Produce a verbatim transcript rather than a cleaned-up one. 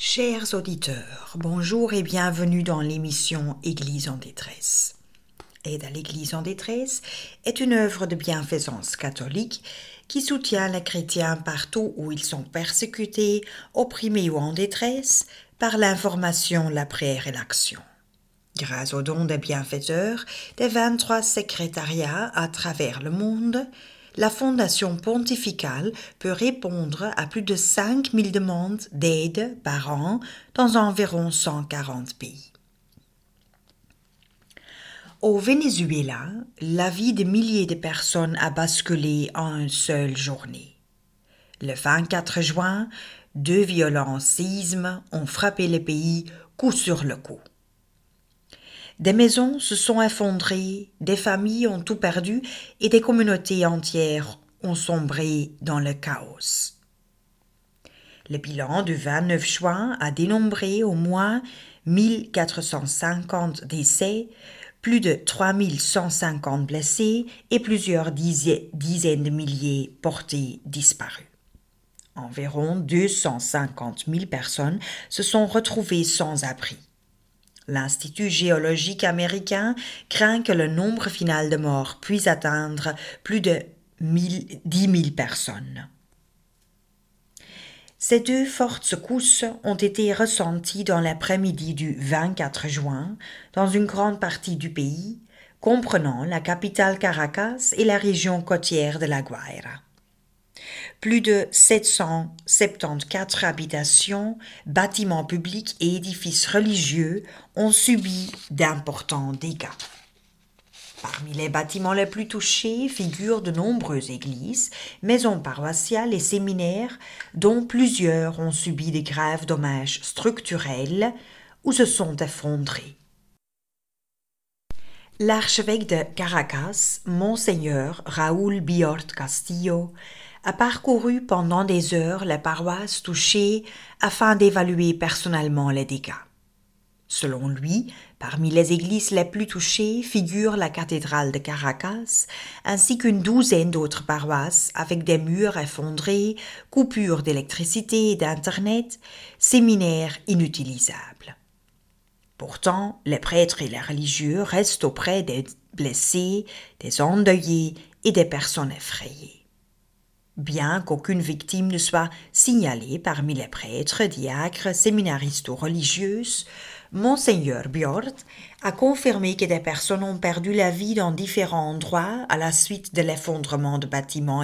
Chers auditeurs, bonjour et bienvenue dans l'émission Église en détresse. Aide à l'Église en détresse est une œuvre de bienfaisance catholique qui soutient les chrétiens partout où ils sont persécutés, opprimés ou en détresse par l'information, la prière et l'action. Grâce aux dons des bienfaiteurs des vingt-trois secrétariats à travers le monde, la Fondation pontificale peut répondre à plus de cinq mille demandes d'aide par an dans environ cent quarante pays. Au Venezuela, la vie de milliers de personnes a basculé en une seule journée. Le vingt-quatre juin, deux violents séismes ont frappé le pays coup sur le coup. Des maisons se sont effondrées, des familles ont tout perdu et des communautés entières ont sombré dans le chaos. Le bilan du vingt-neuf juin a dénombré au moins mille quatre cent cinquante décès, plus de trois mille cent cinquante blessés et plusieurs dizaines de milliers portés disparus. Environ deux cent cinquante mille personnes se sont retrouvées sans abri. L'Institut géologique américain craint que le nombre final de morts puisse atteindre plus de dix mille personnes. Ces deux fortes secousses ont été ressenties dans l'après-midi du vingt-quatre juin dans une grande partie du pays, comprenant la capitale Caracas et la région côtière de La Guaira. Plus de sept cent soixante-quatorze habitations, bâtiments publics et édifices religieux ont subi d'importants dégâts. Parmi les bâtiments les plus touchés figurent de nombreuses églises, maisons paroissiales et séminaires, dont plusieurs ont subi de graves dommages structurels ou se sont effondrés. L'archevêque de Caracas, Monseigneur Raúl Biort Castillo, a parcouru pendant des heures les paroisses touchées afin d'évaluer personnellement les dégâts. Selon lui, parmi les églises les plus touchées figure la cathédrale de Caracas, ainsi qu'une douzaine d'autres paroisses avec des murs effondrés, coupures d'électricité et d'internet, séminaires inutilisables. Pourtant, les prêtres et les religieux restent auprès des blessés, des endeuillés et des personnes effrayées. Bien qu'aucune victime ne soit signalée parmi les prêtres, diacres, séminaristes ou religieuses, Monseigneur Biort a confirmé que des personnes ont perdu la vie dans différents endroits à la suite de l'effondrement de bâtiments